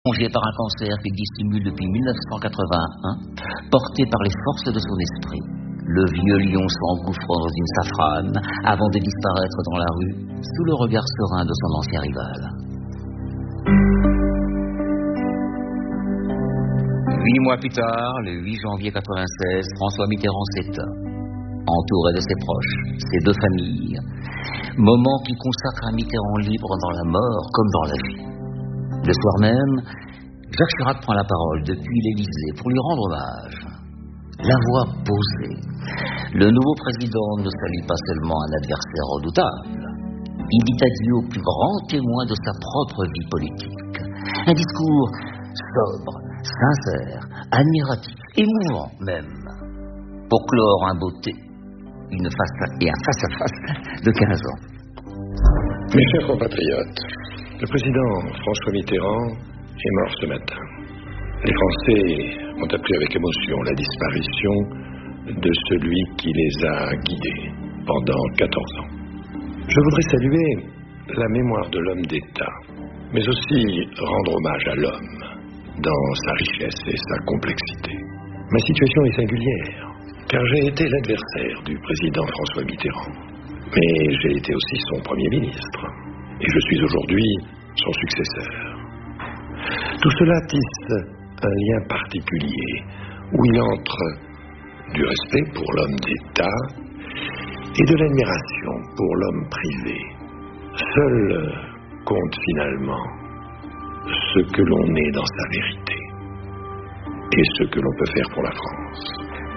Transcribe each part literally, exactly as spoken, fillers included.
Plongé par un cancer qu'il dissimule depuis mille neuf cent quatre-vingt-un, porté par les forces de son esprit, le vieux lion s'engouffre dans une safrane avant de disparaître dans la rue sous le regard serein de son ancien rival. Huit mois plus tard, le huit janvier quatre-vingt-seize, François Mitterrand s'éteint, entouré de ses proches, ses deux familles, moment qui consacre un Mitterrand libre dans la mort comme dans la vie. Le soir même, Jacques Chirac prend la parole depuis l'Élysée pour lui rendre hommage. La voix posée, le nouveau président ne salue pas seulement un adversaire redoutable. Il dit adieu au plus grand témoin de sa propre vie politique. Un discours sobre, sincère, admiratif, émouvant même, pour clore un beauté, une face à, et un face-à-face de quinze ans. Mes chers compatriotes, le président François Mitterrand est mort ce matin. Les Français ont appris avec émotion la disparition de celui qui les a guidés pendant quatorze ans. Je voudrais saluer la mémoire de l'homme d'État, mais aussi rendre hommage à l'homme dans sa richesse et sa complexité. Ma situation est singulière, car j'ai été l'adversaire du président François Mitterrand, mais j'ai été aussi son Premier ministre. Et je suis aujourd'hui son successeur. Tout cela tisse un lien particulier, où il entre du respect pour l'homme d'État et de l'admiration pour l'homme privé. Seul compte finalement ce que l'on est dans sa vérité et ce que l'on peut faire pour la France.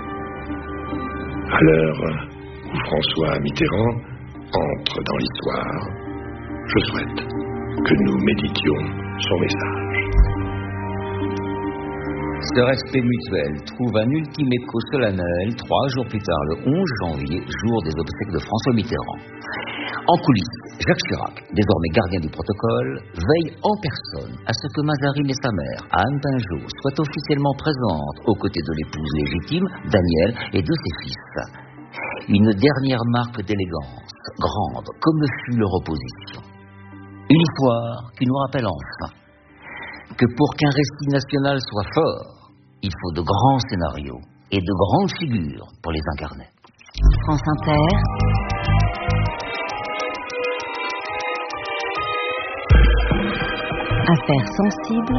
À l'heure où François Mitterrand entre dans l'histoire, je souhaite que nous méditions son message. Ce respect mutuel trouve un ultime écho solennel trois jours plus tard, le onze janvier, jour des obsèques de François Mitterrand. En coulisses, Jacques Chirac, désormais gardien du protocole, veille en personne à ce que Mazarine et sa mère, Anne Pinjot, soient officiellement présentes aux côtés de l'épouse légitime, Danielle, et de ses fils. Une dernière marque d'élégance, grande, comme le fut leur opposition. Une histoire qui nous rappelle enfin que pour qu'un récit national soit fort, il faut de grands scénarios et de grandes figures pour les incarner. France Inter. Affaires sensibles.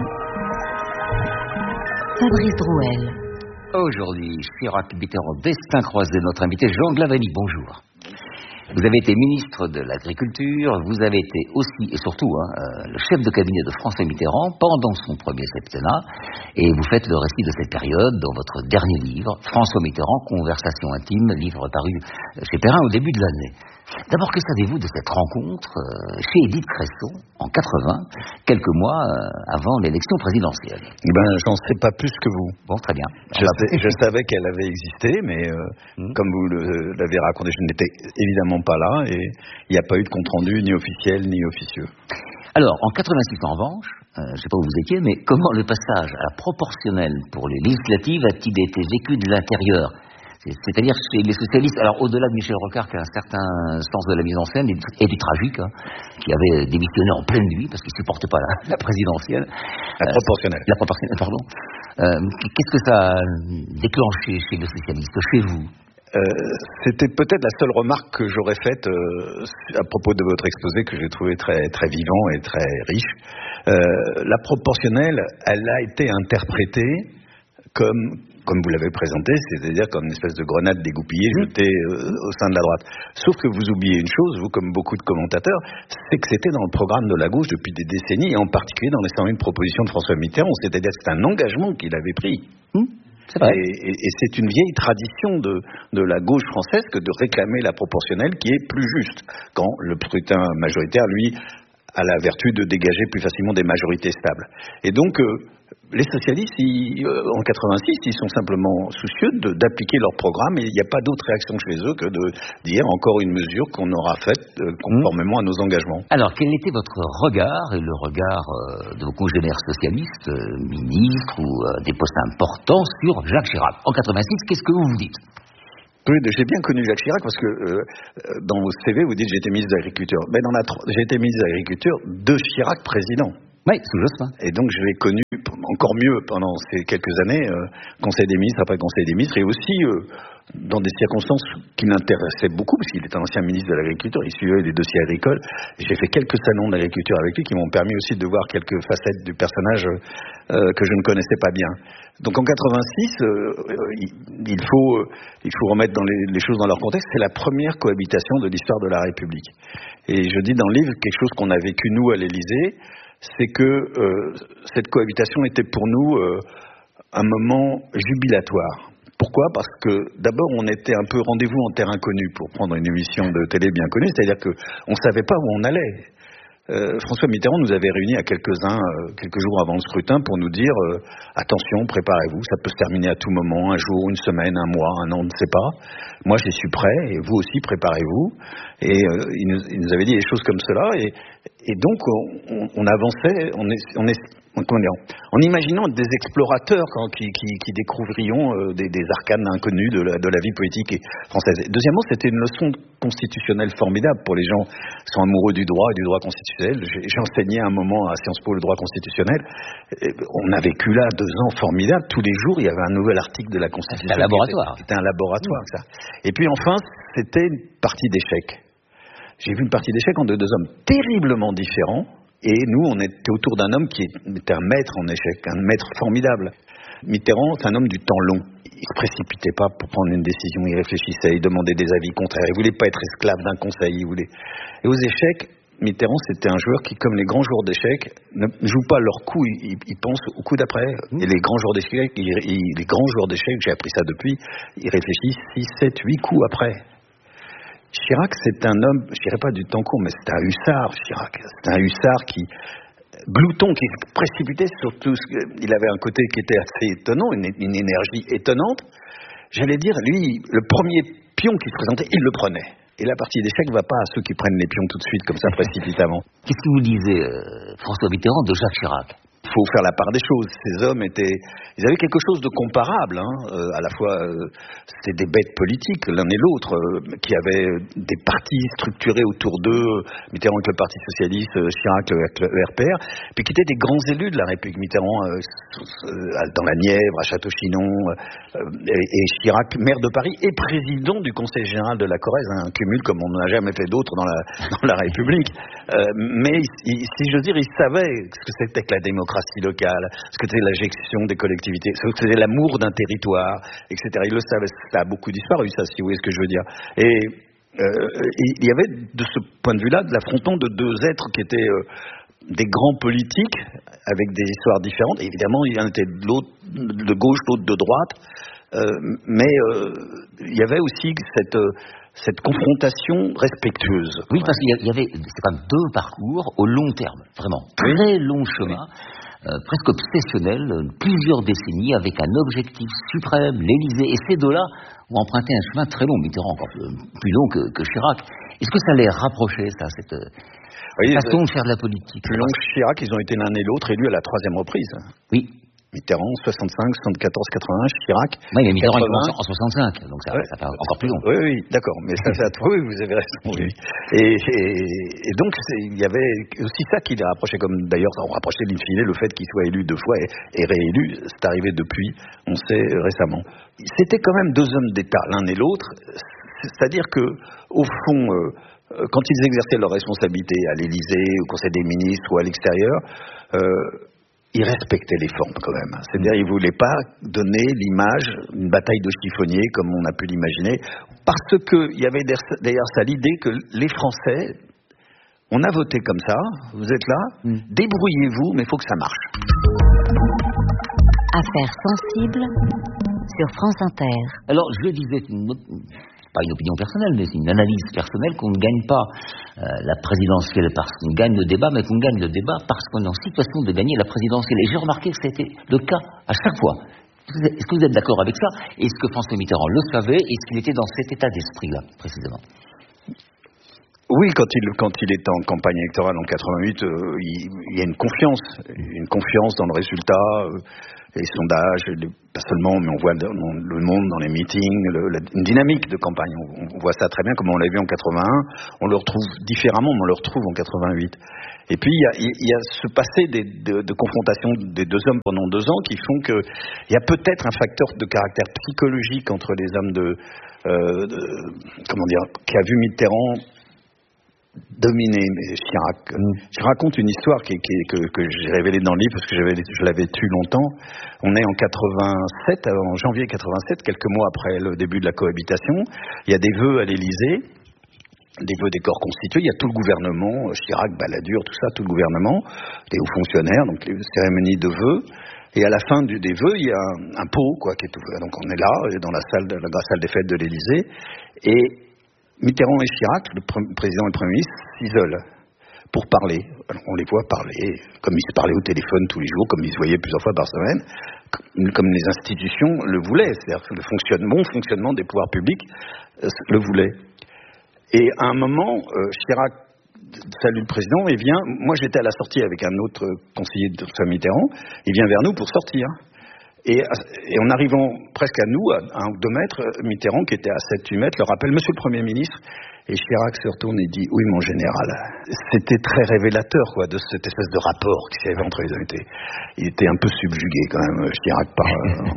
Fabrice Drouel. Aujourd'hui, Chirac, Mitterrand, destin croisé, notre invité Jean Glavany, bonjour. Vous avez été ministre de l'Agriculture, vous avez été aussi et surtout hein, le chef de cabinet de François Mitterrand pendant son premier septennat, et vous faites le récit de cette période dans votre dernier livre, François Mitterrand, Conversation intime, livre paru chez Perrin au début de l'année. D'abord, que savez-vous de cette rencontre euh, chez Édith Cresson en quatre-vingts, quelques mois euh, avant l'élection présidentielle? Eh ben, j'en sais pas plus que vous. Bon, très bien. Je, sais, je savais qu'elle avait existé, mais euh, mmh. comme vous le, l'avez raconté, je n'étais évidemment pas là, et il n'y a pas eu de compte-rendu ni officiel ni officieux. Alors, en quatre-vingt-six, en revanche, euh, je ne sais pas où vous étiez, mais comment le passage à la proportionnelle pour les législatives a-t-il été vécu de l'intérieur? C'est-à-dire chez les socialistes, alors au-delà de Michel Rocard qui a un certain sens de la mise en scène et du, et du tragique, hein, qui avait démissionné en pleine nuit parce qu'il ne supportait pas la, la présidentielle. La proportionnelle. Euh, la proportionnelle, pardon. Euh, qu'est-ce que ça a déclenché chez les socialistes, chez vous? Euh, c'était peut-être la seule remarque que j'aurais faite euh, à propos de votre exposé, que j'ai trouvé très, très vivant et très riche. Euh, la proportionnelle, elle a été interprétée comme... comme vous l'avez présenté, c'est-à-dire comme une espèce de grenade dégoupillée jetée euh, au sein de la droite. Sauf que vous oubliez une chose, vous comme beaucoup de commentateurs, c'est que c'était dans le programme de la gauche depuis des décennies, et en particulier dans les cent mille propositions de François Mitterrand, c'est-à-dire que c'est un engagement qu'il avait pris. Mmh, c'est vrai. Et, et, et c'est une vieille tradition de, de la gauche française que de réclamer la proportionnelle qui est plus juste, quand le scrutin majoritaire, lui, a la vertu de dégager plus facilement des majorités stables. Et donc... Euh, les socialistes, ils, euh, en quatre-vingt-six, ils sont simplement soucieux de, d'appliquer leur programme, et il n'y a pas d'autre réaction chez eux que de dire encore une mesure qu'on aura faite euh, conformément à nos engagements. Alors, quel était votre regard, et le regard euh, de vos congénères socialistes, euh, ministres ou euh, des postes importants, sur Jacques Chirac? En quatre-vingt-six, qu'est-ce que vous vous dites? Oui, j'ai bien connu Jacques Chirac parce que euh, dans vos C V, vous dites j'ai été ministre de l'Agriculture. Ben, dans la, j'ai été ministre de l'Agriculture de Chirac président. Oui, sous Jospin. Et donc je l'ai connu encore mieux pendant ces quelques années, euh, Conseil des ministres après Conseil des ministres, et aussi euh, dans des circonstances qui l'intéressaient beaucoup, parce qu'il est un ancien ministre de l'Agriculture, il suivait les dossiers agricoles. J'ai fait quelques salons d'agriculture avec lui qui m'ont permis aussi de voir quelques facettes du personnage euh, que je ne connaissais pas bien. Donc en quatre-vingt-six, euh, il, il, faut, euh, il faut remettre dans les, les choses dans leur contexte. C'est la première cohabitation de l'histoire de la République. Et je dis dans le livre quelque chose qu'on a vécu nous à l'Élysée, c'est que euh, cette cohabitation était pour nous euh, un moment jubilatoire. Pourquoi ? Parce que d'abord on était un peu rendez-vous en terre inconnue pour prendre une émission de télé bien connue, c'est-à-dire qu'on ne savait pas où on allait. Euh, François Mitterrand nous avait réunis à quelques-uns, euh, quelques jours avant le scrutin pour nous dire euh, attention, préparez-vous, ça peut se terminer à tout moment, un jour, une semaine, un mois, un an, on ne sait pas. Moi j'y suis prêt et vous aussi préparez-vous. Et euh, il, nous, il nous avait dit des choses comme cela et, et donc on, on avançait, on est, on est comment dire, en imaginant des explorateurs quand, qui, qui, qui découvririons euh, des, des arcanes inconnues de la, de la vie politique française. Et deuxièmement, c'était une leçon constitutionnelle formidable pour les gens qui sont amoureux du droit et du droit constitutionnel. J'ai, j'ai enseigné un moment à Sciences Po le droit constitutionnel. Et on a vécu là deux ans formidables. Tous les jours, il y avait un nouvel article de la Constitution. C'était un laboratoire. C'était un laboratoire, ça. Et puis enfin, c'était une partie d'échecs. J'ai vu une partie d'échecs entre deux hommes terriblement différents. Et nous, on était autour d'un homme qui était un maître en échec, un maître formidable. Mitterrand, c'est un homme du temps long. Il ne se précipitait pas pour prendre une décision, il réfléchissait, il demandait des avis contraires, il ne voulait pas être esclave d'un conseil, il voulait... Et aux échecs, Mitterrand, c'était un joueur qui, comme les grands joueurs d'échecs, ne jouent pas leur coup, ils, ils pensent au coup d'après. Et les grands joueurs d'échecs, ils, ils, les grands joueurs d'échecs, j'ai appris ça depuis, ils réfléchissent six, sept, huit coups après. Chirac, c'est un homme, je dirais pas du temps court, mais c'est un hussard, Chirac. C'est un hussard qui, glouton, qui précipitait sur tout ce que, il avait un côté qui était assez étonnant, une, une énergie étonnante. J'allais dire, lui, le premier pion qui se présentait, il le prenait. Et la partie d'échec ne va pas à ceux qui prennent les pions tout de suite, comme ça, précipitamment. Qu'est-ce que vous disait euh, François Mitterrand de Jacques Chirac ? Il faut faire la part des choses. Ces hommes étaient, ils avaient quelque chose de comparable, hein. Euh, à la fois, euh, c'était des bêtes politiques, l'un et l'autre, euh, qui avaient des partis structurés autour d'eux, Mitterrand avec le Parti Socialiste, euh, Chirac avec le R P R, puis qui étaient des grands élus de la République. Mitterrand euh, dans la Nièvre, à Château-Chinon, euh, et, et Chirac, maire de Paris et président du Conseil général de la Corrèze, un cumul comme on n'en a jamais fait d'autres dans la, dans la République. Euh, mais il, si j'ose dire, ils savaient ce que c'était que la démocratie locale, ce que c'était la gestion des collectivités, ce que c'était l'amour d'un territoire, et cetera. Ils le savaient, ça a beaucoup disparu, ça, si vous voyez ce que je veux dire. Et euh, il y avait, de ce point de vue-là, de l'affrontement de deux êtres qui étaient euh, des grands politiques, avec des histoires différentes. Et évidemment, il y en était de, l'autre, de gauche, l'autre de droite, euh, mais euh, il y avait aussi cette... Euh, cette confrontation respectueuse. Oui, parce qu'il y avait, c'est quand même deux parcours au long terme, vraiment, très long chemin, oui. euh, presque obsessionnel, plusieurs décennies, avec un objectif suprême, l'Élysée, et ces deux-là ont emprunté un chemin très long, Mitterrand encore plus long que, que Chirac. Est-ce que ça les rapprochait, ça, cette oui, façon de faire de la politique? Plus long que Chirac, ils ont été l'un et l'autre élus à la troisième reprise. Oui. Mitterrand, soixante-cinq, soixante-quatorze, quatre-vingts, Chirac. Oui, mais Mitterrand est en soixante-cinq, donc ça, ouais. ça fait encore plus long. Oui, oui, d'accord, mais ça, ça, oui, vous avez raison. Oui. Et, et, et donc, il y avait aussi ça qui les rapprochait, comme d'ailleurs, on rapprochait in fine le fait qu'il soit élu deux fois et, et réélu, c'est arrivé depuis, on sait, récemment. C'était quand même deux hommes d'État, l'un et l'autre, c'est-à-dire que, au fond, euh, quand ils exerçaient leurs responsabilités à l'Élysée, au Conseil des ministres ou à l'extérieur, euh, ils respectaient les formes quand même. C'est-à-dire ils ne voulaient pas donner l'image, une bataille de chiffonniers comme on a pu l'imaginer, parce qu'il y avait derrière ça l'idée que les Français, on a voté comme ça, vous êtes là, mm. débrouillez-vous, mais il faut que ça marche. Affaires sensibles sur France Inter. Alors je disais, une autre... pas une opinion personnelle, mais une analyse personnelle, qu'on ne gagne pas euh, la présidentielle parce qu'on gagne le débat, mais qu'on gagne le débat parce qu'on est en situation de gagner la présidentielle. Et j'ai remarqué que c'était le cas à chaque fois. Est-ce que vous êtes d'accord avec ça? Est-ce que François Mitterrand le savait? Est-ce qu'il était dans cet état d'esprit-là, précisément? Oui, quand il, quand il est en campagne électorale en quatre-vingt-huit, euh, il, il y a une confiance, une confiance dans le résultat, euh, les sondages, les, pas seulement, mais on voit dans le monde, dans les meetings, le, la, une dynamique de campagne. On, on voit ça très bien, comme on l'a vu en quatre-vingt-un. On le retrouve différemment, mais on le retrouve en quatre-vingt-huit. Et puis, il y a, il y a ce passé des, de, de confrontation des deux hommes pendant deux ans qui font que il y a peut-être un facteur de caractère psychologique entre les hommes de, euh, de comment dire, qui a vu Mitterrand dominer Chirac. Mm. Je raconte une histoire qui, qui, que, que j'ai révélée dans le livre parce que j'avais, je l'avais tue longtemps. On est en quatre-vingt-sept, en janvier quatre-vingt-sept, quelques mois après le début de la cohabitation. Il y a des vœux à l'Élysée, des vœux des corps constitués. Il y a tout le gouvernement, Chirac, Balladur, tout ça, tout le gouvernement, des hauts fonctionnaires, donc les cérémonies de vœux. Et à la fin du, des vœux, il y a un, un pot, quoi, qui est ouvert. Donc on est là, dans la salle, de, la salle des fêtes de l'Élysée, et Mitterrand et Chirac, le président et le Premier ministre, s'isolent pour parler. Alors, on les voit parler, comme ils se parlaient au téléphone tous les jours, comme ils se voyaient plusieurs fois par semaine, comme les institutions le voulaient. C'est-à-dire que le fonctionnement, bon fonctionnement des pouvoirs publics euh, le voulait. Et à un moment, euh, Chirac salue le président et vient. Moi, j'étais à la sortie avec un autre conseiller de François Mitterrand. Il vient vers nous pour sortir. Et, et en arrivant presque à nous, à un ou deux mètres, Mitterrand, qui était à sept huit mètres, le rappelle, Monsieur le Premier ministre. Et Chirac se retourne et dit, oui, mon général. C'était très révélateur, quoi, de cette espèce de rapport qui s'y avait entre les deux. Il était un peu subjugué, quand même, Chirac, par...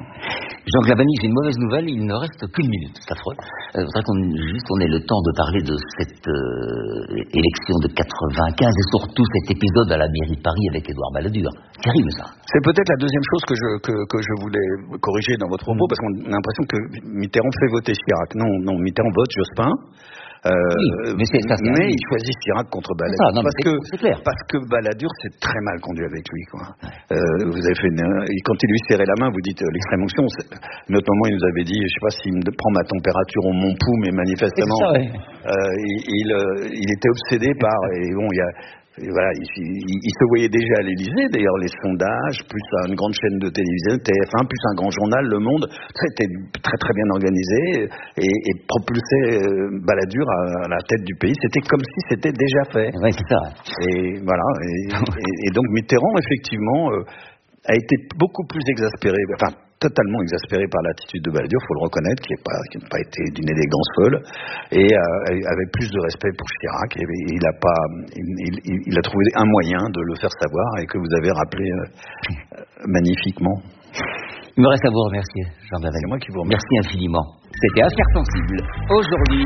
Jean Glavany, j'ai une mauvaise nouvelle, il ne reste qu'une minute, c'est affreux. Je voudrais qu'on, juste, on ait le temps de parler de cette euh, élection de quatre-vingt-quinze et surtout cet épisode à la mairie de Paris avec Édouard Balladur. Terrible, ça. C'est peut-être la deuxième chose que je, que, que je voulais corriger dans votre propos, mmh. parce qu'on a l'impression que Mitterrand fait voter Chirac. Non, non, Mitterrand vote Jospin. Euh, oui, mais, c'est, ça, mais il choisit Chirac contre Balladur ça, non, parce, c'est, que, c'est clair. parce que Balladur s'est très mal conduit avec lui, quoi. Ouais. Euh, vous avez fait une, quand il lui serrait la main, vous dites euh, l'extrême onction. Notamment, il nous avait dit, je sais pas s'il me prend ma température au mon pouls, mais manifestement, ça, ouais. euh, il, il, euh, il était obsédé par. Et bon, il y a. Et voilà, il, il, il se voyait déjà à l'Élysée, d'ailleurs les sondages, plus une grande chaîne de télévision, T F un, plus un grand journal, Le Monde, c'était très très bien organisé et, et propulsait euh, Balladur à, à la tête du pays. C'était comme si c'était déjà fait. Oui, c'est ça. Et voilà, et, et, et donc Mitterrand, effectivement, euh, a été beaucoup plus exaspéré, enfin totalement exaspéré par l'attitude de Balladur, il faut le reconnaître, qui n'a pas, pas été d'une élégance folle, et euh, avait plus de respect pour Chirac, et, et il, a pas, il, il, il a trouvé un moyen de le faire savoir, et que vous avez rappelé euh, magnifiquement. Il me reste à vous remercier, Jean Glavany. C'est moi qui vous remercie. Merci infiniment. C'était Affaires sensibles. Aujourd'hui...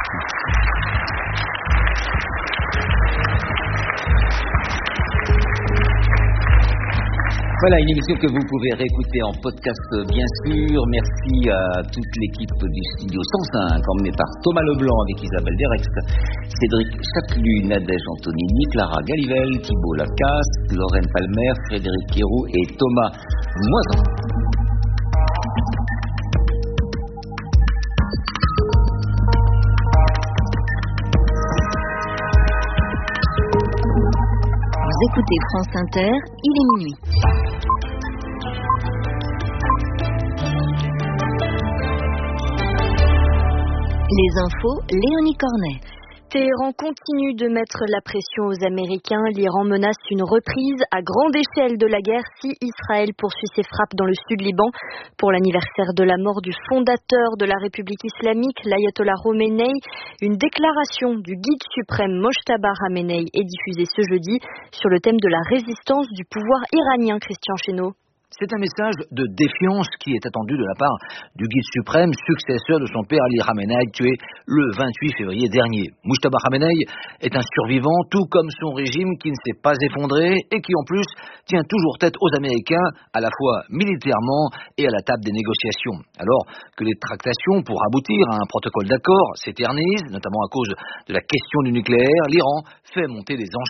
Voilà, une émission que vous pouvez réécouter en podcast, bien sûr. Merci à toute l'équipe du studio cent cinq, emmenée par Thomas Leblanc avec Isabelle Derex, Cédric Chaclu, Nadège Antonini, Clara Galivelle, Thibault Lacasse, Lorraine Palmer, Frédéric Kérou et Thomas Moisan. Vous écoutez France Inter, il est minuit. Les infos, Léonie Cornet. Téhéran continue de mettre la pression aux Américains. L'Iran menace une reprise à grande échelle de la guerre si Israël poursuit ses frappes dans le sud Liban. Pour l'anniversaire de la mort du fondateur de la République islamique, l'ayatollah Khomeini, une déclaration du guide suprême Mojtaba Khamenei est diffusée ce jeudi sur le thème de la résistance du pouvoir iranien. Christian Chesneau. C'est un message de défiance qui est attendu de la part du guide suprême, successeur de son père Ali Khamenei, tué le vingt-huit février dernier. Mojtaba Khamenei est un survivant, tout comme son régime qui ne s'est pas effondré et qui en plus tient toujours tête aux Américains, à la fois militairement et à la table des négociations. Alors que les tractations pour aboutir à un protocole d'accord s'éternisent, notamment à cause de la question du nucléaire, l'Iran fait monter les enchères.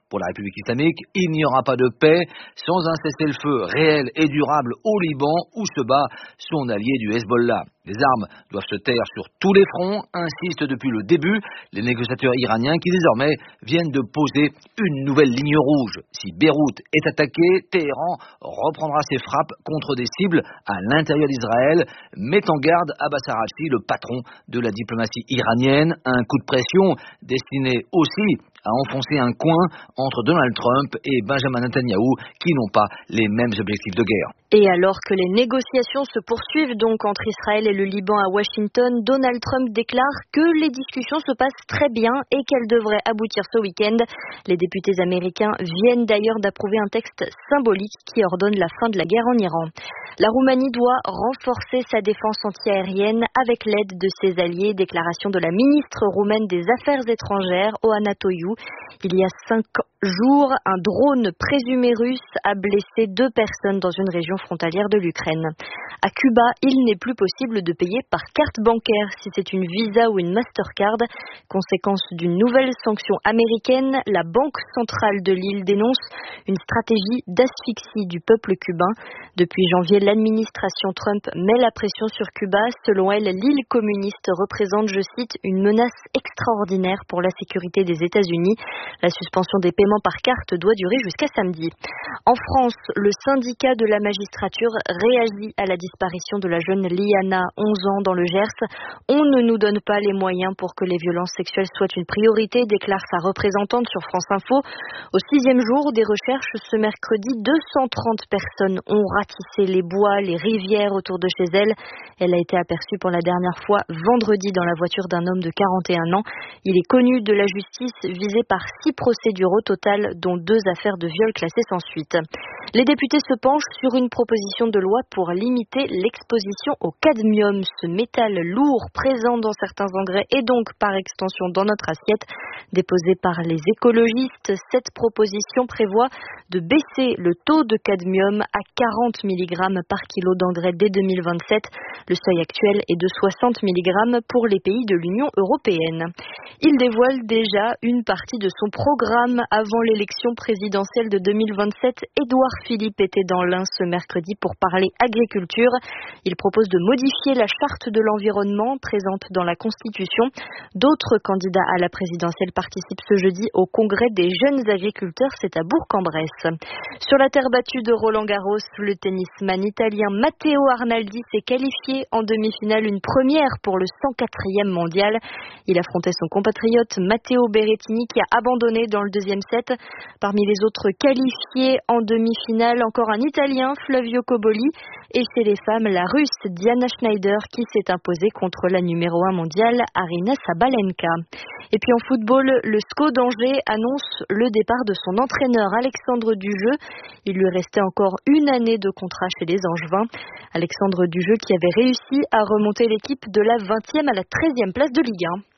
Pour la République islamique, il n'y aura pas de paix sans un cessez-le-feu réel et durable au Liban où se bat son allié du Hezbollah. Les armes doivent se taire sur tous les fronts, insistent depuis le début les négociateurs iraniens qui désormais viennent de poser une nouvelle ligne rouge. Si Beyrouth est attaquée, Téhéran reprendra ses frappes contre des cibles à l'intérieur d'Israël, met en garde Abbas Araghchi, le patron de la diplomatie iranienne, un coup de pression destiné aussi à enfoncer un coin entre Donald Trump et Benjamin Netanyahou qui n'ont pas les mêmes objectifs de guerre. Et alors que les négociations se poursuivent donc entre Israël et le Liban à Washington, Donald Trump déclare que les discussions se passent très bien et qu'elles devraient aboutir ce week-end. Les députés américains viennent d'ailleurs d'approuver un texte symbolique qui ordonne la fin de la guerre en Iran. La Roumanie doit renforcer sa défense antiaérienne avec l'aide de ses alliés. Déclaration de la ministre roumaine des Affaires étrangères, Oana Toiu. Il y a cinq jours, un drone présumé russe a blessé deux personnes dans une région frontalière de l'Ukraine. À Cuba, il n'est plus possible de payer par carte bancaire si c'est une Visa ou une Mastercard. Conséquence d'une nouvelle sanction américaine, la Banque centrale de l'île dénonce une stratégie d'asphyxie du peuple cubain. Depuis janvier, l'administration Trump met la pression sur Cuba. Selon elle, l'île communiste représente, je cite, une menace extraordinaire pour la sécurité des États-Unis. La suspension des paiements par carte doit durer jusqu'à samedi. En France, le syndicat de la magistrature réagit à la disparition de la jeune Liana, onze ans, dans le Gers. On ne nous donne pas les moyens pour que les violences sexuelles soient une priorité, déclare sa représentante sur France Info. Au sixième jour des recherches, ce mercredi, deux cent trente personnes ont ratissé les bois, les rivières autour de chez elle. Elle a été aperçue pour la dernière fois vendredi dans la voiture d'un homme de quarante et un ans. Il est connu de la justice, visé par six procédures au total, dont deux affaires de viol classées sans suite. Les députés se penchent sur une proposition de loi pour limiter l'exposition au cadmium, ce métal lourd présent dans certains engrais et donc par extension dans notre assiette. Déposée par les écologistes, cette proposition prévoit de baisser le taux de cadmium à quarante milligrammes par kilo d'engrais dès deux mille vingt-sept. Le seuil actuel est de soixante milligrammes pour les pays de l'Union européenne. Il dévoile déjà une partie de son programme avant l'élection présidentielle de deux mille vingt-sept. Édouard Philippe était dans l'Ain ce mercredi pour parler agriculture. Il propose de modifier la charte de l'environnement présente dans la Constitution. D'autres candidats à la présidentielle participent ce jeudi au congrès des jeunes agriculteurs, c'est à Bourg-en-Bresse. Sur la terre battue de Roland-Garros, le tennisman italien Matteo Arnaldi s'est qualifié en demi-finale, une première pour le cent quatrième mondial. Il affrontait son compatriote Matteo Berrettini qui a abandonné dans le deuxième set. Parmi les autres qualifiés en demi-finale, encore un Italien, Flavio Cobolli, et chez les femmes, la Russe Diana Schneider qui s'est imposée contre la numéro un mondiale Aryna Sabalenka. Et puis en football, le S C O d'Angers annonce le départ de son entraîneur Alexandre Dujeu. Il lui restait encore une année de contrat chez les Angevins. Alexandre Dujeu qui avait réussi à remonter l'équipe de la vingtième à la treizième place de Ligue un.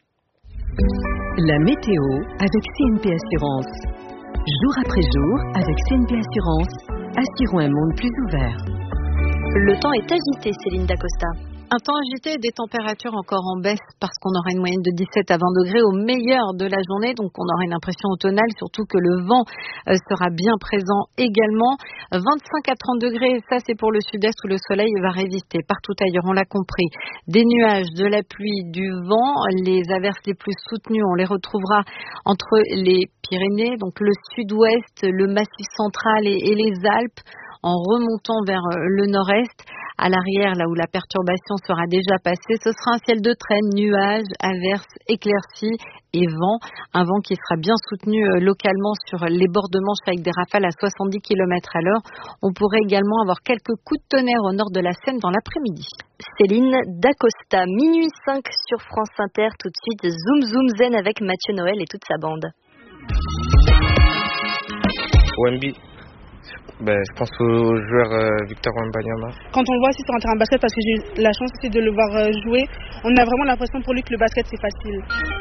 La météo avec C N P Assurance. Jour après jour, avec C N P Assurance, assurons un monde plus ouvert. Le temps est agité, Céline Dacosta. Un temps agité et des températures encore en baisse parce qu'on aura une moyenne de dix-sept à vingt degrés au meilleur de la journée. Donc on aura une impression automnale, surtout que le vent sera bien présent également. vingt-cinq à trente degrés, ça c'est pour le sud-est où le soleil va résister. Partout ailleurs, on l'a compris. Des nuages, de la pluie, du vent. Les averses les plus soutenues, on les retrouvera entre les Pyrénées, donc le sud-ouest, le massif central et, et les Alpes, en remontant vers le nord-est. À l'arrière, là où la perturbation sera déjà passée, ce sera un ciel de traîne, nuages, averses, éclaircies et vent. Un vent qui sera bien soutenu localement sur les bords de Manche avec des rafales à soixante-dix kilomètres à l'heure. On pourrait également avoir quelques coups de tonnerre au nord de la Seine dans l'après-midi. Céline Dacosta, minuit cinq sur France Inter. Tout de suite, Zoom Zoom Zen avec Mathieu Noël et toute sa bande. Wemby. Ben, je pense au joueur euh, Victor Wembanyama. Quand on le voit aussi sur un terrain de basket, parce que j'ai eu la chance aussi de le voir euh, jouer, on a vraiment l'impression pour lui que le basket c'est facile.